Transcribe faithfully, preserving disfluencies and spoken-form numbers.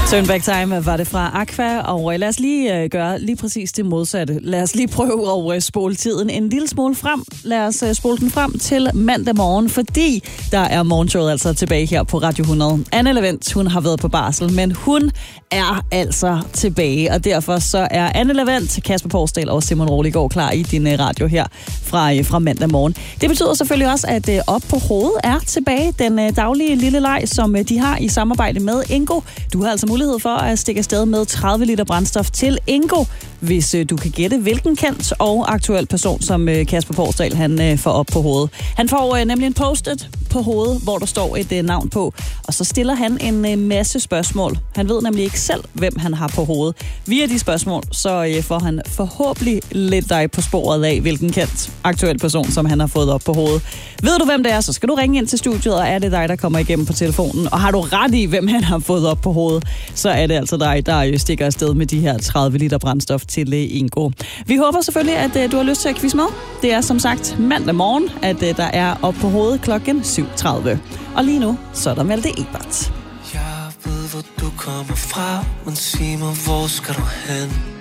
Turn Back Time var det fra Aqua, og lad os lige uh, gøre lige præcis det modsatte. Lad os lige prøve at uh, spole tiden en lille smule frem. Lad os uh, spole den frem til mandag morgen, fordi der er morgenshowet altså tilbage her på Radio hundrede. Anne Lavent, hun har været på barsel, men hun er altså tilbage, og derfor så er Anne Lavent, Kasper Porsdal og Simon Roligård klar i din uh, radio her fra, uh, fra mandag morgen. Det betyder selvfølgelig også, at uh, Op på hovedet er tilbage. Den uh, daglige lille leg, som uh, de har i samarbejde med Ingo. Du har altså mulighed for at stikke afsted med tredive liter brændstof til Ingo, hvis øh, du kan gætte, hvilken kendt og aktuel person, som øh, Kasper Porsdal han øh, får op på hovedet. Han får øh, nemlig en post-it på hovedet, hvor der står et øh, navn på, og så stiller han en øh, masse spørgsmål. Han ved nemlig ikke selv, hvem han har på hovedet. Via de spørgsmål, så øh, får han forhåbentlig lidt dig på sporet af, hvilken kendt aktuel person, som han har fået op på hovedet. Ved du, hvem det er, så skal du ringe ind til studiet, og er det dig, der kommer igennem på telefonen. Og har du ret i, hvem han har fået op på hovedet, så er det altså dig, der stikker afsted med de her tredive liter brændstof til Ingo. Vi håber selvfølgelig, at uh, du har lyst til at quizze med. Det er som sagt mandag morgen, at uh, der er op på hovedet klokken syv tredive. Og lige nu, så er der Malte Ebert. Jeg ved, hvor du kommer fra, men sig mig, hvor skal du hen?